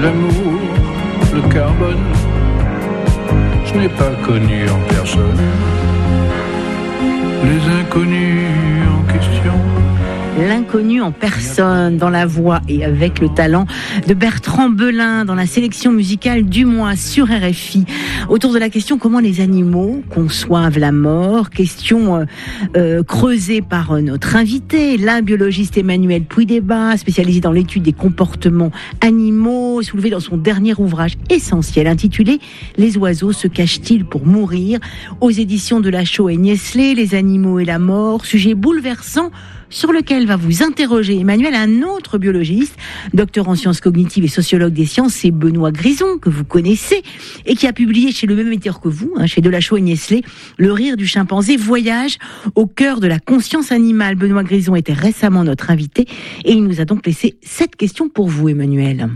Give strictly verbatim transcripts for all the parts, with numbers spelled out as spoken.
L'amour, le carbone, je n'ai pas connu en personne les inconnus en question. L'inconnu en personne, dans la voix et avec le talent de Bertrand Belin, dans la sélection musicale du mois sur R F I. Autour de la question comment les animaux conçoivent la mort, question euh, euh, creusée par notre invité, la biologiste Emmanuelle Puydébat, spécialisée dans l'étude des comportements animaux, soulevée dans son dernier ouvrage essentiel intitulé « Les oiseaux se cachent-ils pour mourir ?» aux éditions de Lachaud et Niestlé, les animaux et la mort, sujet bouleversant sur lequel va vous interroger Emmanuel, un autre biologiste, docteur en sciences cognitives et sociologue des sciences, c'est Benoît Grison, que vous connaissez, et qui a publié chez le même éditeur que vous, hein, chez Delachaux et Niestlé, Le rire du chimpanzé, voyage au cœur de la conscience animale. Benoît Grison était récemment notre invité, et il nous a donc laissé cette question pour vous, Emmanuel.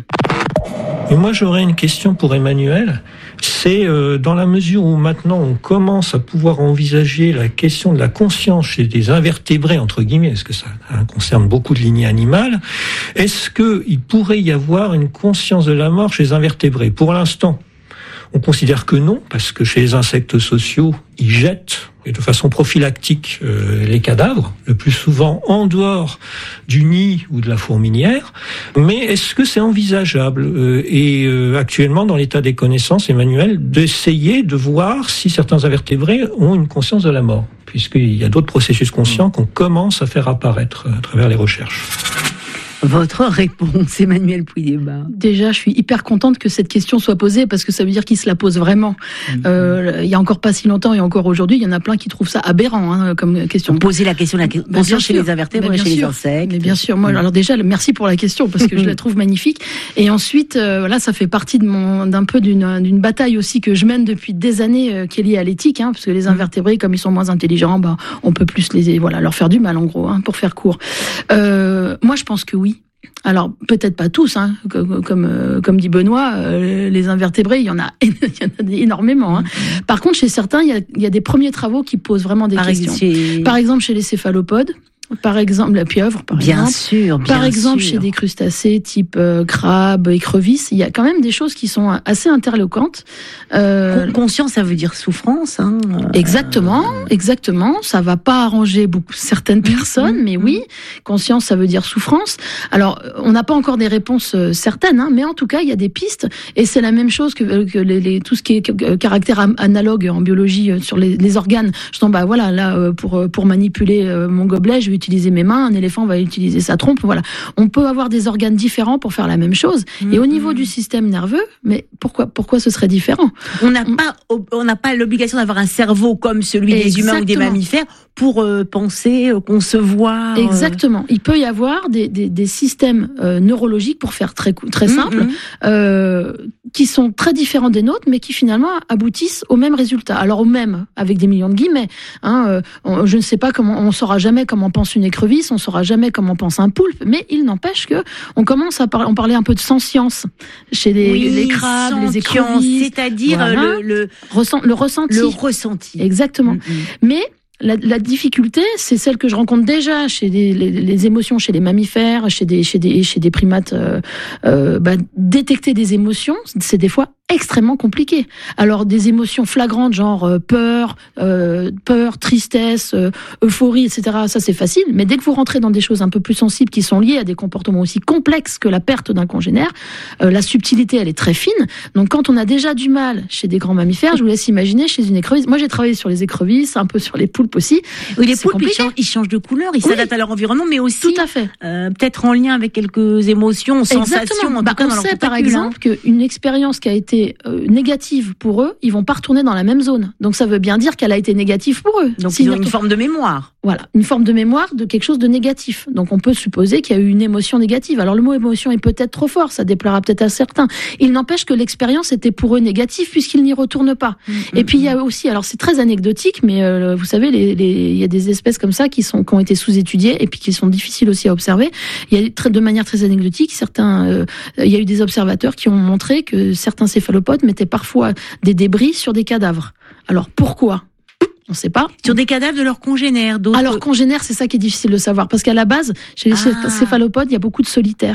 Et moi, j'aurais une question pour Emmanuel. C'est euh, dans la mesure où maintenant on commence à pouvoir envisager la question de la conscience chez des invertébrés, entre guillemets, parce que ça hein, concerne beaucoup de lignées animales, est-ce qu'il pourrait y avoir une conscience de la mort chez les invertébrés ? Pour l'instant, on considère que non, parce que chez les insectes sociaux, ils jettent et de façon prophylactique euh, les cadavres, le plus souvent en dehors du nid ou de la fourmilière. Mais est-ce que c'est envisageable euh, et euh, actuellement, dans l'état des connaissances, Emmanuel, d'essayer de voir si certains invertébrés ont une conscience de la mort, puisqu'il y a d'autres processus conscients qu'on commence à faire apparaître à travers les recherches. Votre réponse, Emmanuelle Puydébat. Déjà, je suis hyper contente que cette question soit posée parce que ça veut dire qu'il se la pose vraiment. Mmh. Euh, il y a encore pas si longtemps et encore aujourd'hui, il y en a plein qui trouvent ça aberrant hein, comme question. Poser la question de la conscience chez les invertébrés, chez les insectes. Mais bien sûr. Moi, alors déjà, merci pour la question parce que je la trouve magnifique. Et ensuite, euh, là, ça fait partie de mon, d'un peu d'une, d'une bataille aussi que je mène depuis des années, euh, qui est liée à l'éthique, hein, parce que les invertébrés, comme ils sont moins intelligents, bah, on peut plus les, voilà, leur faire du mal en gros, hein, pour faire court. Euh, moi, je pense que oui. Alors peut-être pas tous, hein, comme comme, comme dit Benoît, euh, les invertébrés, il y en a, il y en a énormément. Hein. Par contre, chez certains, il y a, il y a des premiers travaux qui posent vraiment des par questions. Chez... Par exemple, chez les céphalopodes. Par exemple, la pieuvre, par bien exemple. Sûr, bien par exemple, sûr. Chez des crustacés type euh, crabe, écrevisse, il y a quand même des choses qui sont assez interloquantes. Euh, Conscience, ça veut dire souffrance. Hein. Exactement, exactement. Ça va pas arranger beaucoup certaines personnes, mmh, mais mmh. oui, conscience, ça veut dire souffrance. Alors, on n'a pas encore des réponses certaines, hein, mais en tout cas, il y a des pistes, et c'est la même chose que, que les, les, tout ce qui est caractère analogue en biologie sur les, les organes. Je dis, bah voilà, là, pour pour manipuler mon gobelet, je vais utiliser mes mains, un éléphant va utiliser sa trompe, voilà. On peut avoir des organes différents pour faire la même chose. Mmh. Et au niveau du système nerveux, mais pourquoi, pourquoi ce serait différent ? On n'a pas, on n'a pas l'obligation d'avoir un cerveau comme celui des Exactement. Humains ou des mammifères pour euh, penser, euh, concevoir. Euh... Exactement. Il peut y avoir des, des, des systèmes euh, neurologiques, pour faire très, très simple, mmh. euh, qui sont très différents des nôtres, mais qui finalement aboutissent au même résultat. Alors au même, avec des millions de guillemets. Hein, euh, on, je ne sais pas comment, on saura jamais comment pense une écrevisse, on saura jamais comment pense un poulpe, mais il n'empêche que on commence à parler, on parlait un peu de sentience chez les, oui, les crabes, les écrevisses, c'est-à-dire voilà. le, le, Ressent, le ressenti. Le ressenti. Exactement. Mm-hmm. Mais La, la difficulté, c'est celle que je rencontre déjà chez les, les, les émotions, chez les mammifères, chez des, chez des, chez des primates. Euh, euh, bah, détecter des émotions, c'est des fois extrêmement compliqué. Alors des émotions flagrantes, genre euh, peur, euh, peur, tristesse, euh, euphorie, et cetera. Ça c'est facile. Mais dès que vous rentrez dans des choses un peu plus sensibles qui sont liées à des comportements aussi complexes que la perte d'un congénère, euh, la subtilité elle est très fine. Donc quand on a déjà du mal chez des grands mammifères, je vous laisse imaginer chez une écrevisse. Moi j'ai travaillé sur les écrevisses, un peu sur les poulpes aussi. Oui, les poulpes ils changent, ils changent de couleur, ils oui. s'adaptent à leur environnement, mais aussi tout à fait. Euh, peut-être en lien avec quelques émotions, sensations. En bah, tout cas, on dans sait leur par exemple hein. qu'une expérience qui a été Euh, négative pour eux, ils vont pas retourner dans la même zone. Donc ça veut bien dire qu'elle a été négative pour eux. Donc ils ont une forme de mémoire. Voilà, une forme de mémoire de quelque chose de négatif. Donc on peut supposer qu'il y a eu une émotion négative. Alors le mot émotion est peut-être trop fort, ça déplaira peut-être à certains. Il n'empêche que l'expérience était pour eux négative puisqu'ils n'y retournent pas. Mmh, Et mmh, puis il y a aussi, alors c'est très anecdotique, mais euh, vous savez, les, les, il y a des espèces comme ça qui sont qui ont été sous-étudiées et puis qui sont difficiles aussi à observer. Il y a très, de manière très anecdotique, certains, euh, il y a eu des observateurs qui ont montré que certains céphalopodes mettaient parfois des débris sur des cadavres. Alors pourquoi ? On ne sait pas. Sur des cadavres de leurs congénères. D'autres... Alors congénères, c'est ça qui est difficile de savoir, parce qu'à la base, chez les ah. céphalopodes, il y a beaucoup de solitaires.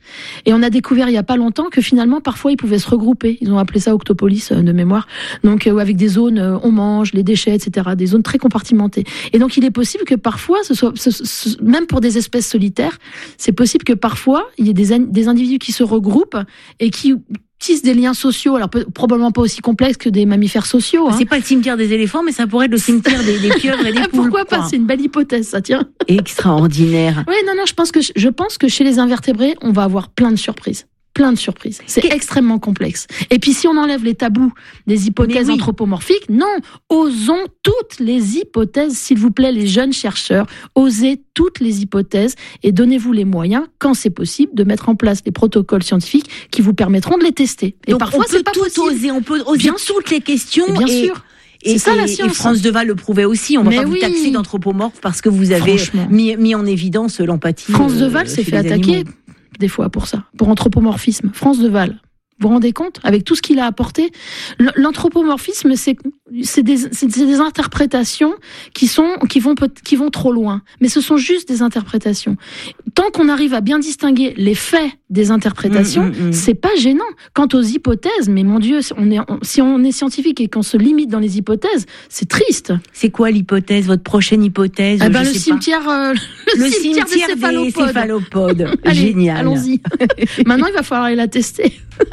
Et on a découvert il y a pas longtemps que finalement, parfois, ils pouvaient se regrouper. Ils ont appelé ça Octopolis de mémoire. Donc, euh, avec des zones, euh, on mange, les déchets, et cetera. Des zones très compartimentées. Et donc, il est possible que parfois, ce soit, ce, ce, même pour des espèces solitaires, c'est possible que parfois, il y ait des, des individus qui se regroupent et qui tissent des liens sociaux, alors peu, probablement pas aussi complexes que des mammifères sociaux. Hein. C'est pas le cimetière des éléphants, mais ça pourrait être le cimetière des, des pieuvres et des poules. Pourquoi pas? C'est une belle hypothèse, ça tient. Extraordinaire. Oui, non, non, je pense que je pense que chez les invertébrés, on va avoir plein de surprises. Plein de surprises. C'est Qu'est... extrêmement complexe. Et puis si on enlève les tabous des hypothèses oui. anthropomorphiques, non, osons toutes les hypothèses, s'il vous plaît, les jeunes chercheurs, osez toutes les hypothèses et donnez-vous les moyens, quand c'est possible, de mettre en place des protocoles scientifiques qui vous permettront de les tester. Et donc parfois, on peut c'est pas tout possible. oser, on peut oser bien toutes les questions. Et bien et... sûr. Et, c'est ça et, la science. Et France Deval le prouvait aussi. On va Mais pas oui. vous taxer d'anthropomorphe parce que vous avez mis, mis en évidence l'empathie. France Deval euh, s'est fait attaquer animaux. Des fois pour ça, pour anthropomorphisme. France Deval. Vous vous rendez compte avec tout ce qu'il a apporté? L'anthropomorphisme, c'est c'est des c'est des interprétations qui sont qui vont qui vont trop loin, mais ce sont juste des interprétations. Tant qu'on arrive à bien distinguer les faits des interprétations, mmh, mmh, mmh. c'est pas gênant. Quant aux hypothèses, mais mon Dieu, on est on, si on est scientifique et qu'on se limite dans les hypothèses, c'est triste. C'est quoi l'hypothèse, votre prochaine hypothèse? Ah ben le cimetière, euh, le, le cimetière, cimetière des céphalopodes. Des céphalopodes. Allez, génial. Allons-y. Maintenant, il va falloir aller la tester.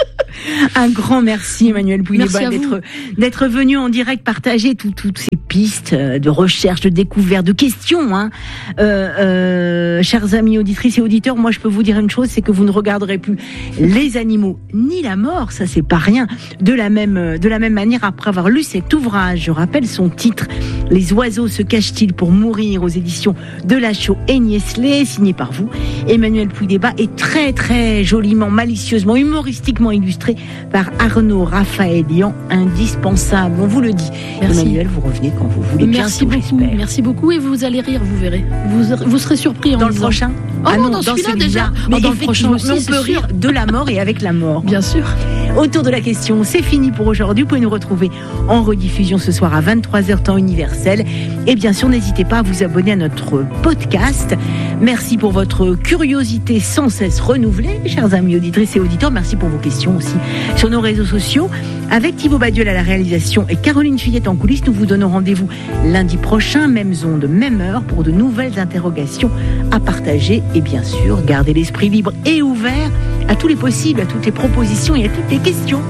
Un grand merci Emmanuelle Pouillet-Bas d'être d'être venu en direct partager tout, toutes ces pistes de recherche, de découverte, de questions. Hein. Euh, euh, chers amis auditrices et auditeurs, moi je peux vous dire une chose, c'est que vous ne regarderez plus les animaux ni la mort, ça c'est pas rien. De la même de la même manière après avoir lu cet ouvrage, je rappelle son titre, Les oiseaux se cachent-ils pour mourir, aux éditions de Lachaud et Niestlé, signé par vous, Emmanuelle Pouillet-Bas, et très très joliment, malicieusement, humoristiquement illustré par Arnaud Raphaëlian, indispensable. On vous le dit. Merci. Emmanuelle, vous revenez quand vous voulez. Merci bientôt, beaucoup. j'espère. Merci beaucoup et vous allez rire, vous verrez. Vous, vous serez surpris en dans disant. le prochain. Oh ah non, dans, dans celui-là, celui-là déjà. Mais oh, dans le prochain aussi, on peut rire de la mort et avec la mort. Bien sûr. Autour de la question, c'est fini pour aujourd'hui. Vous pouvez nous retrouver en rediffusion ce soir à vingt-trois heures temps universel. Et bien sûr, n'hésitez pas à vous abonner à notre podcast. Merci pour votre curiosité sans cesse renouvelée, chers amis auditrices et auditeurs. Merci pour vos questions aussi sur nos réseaux sociaux. Avec Thibaut Badiol à la réalisation et Caroline Fillette en coulisses, nous vous donnons rendez-vous lundi prochain, même onde, même heure, pour de nouvelles interrogations à partager. Et bien sûr, gardez l'esprit libre et ouvert à tous les possibles, à toutes les propositions et à toutes les questions.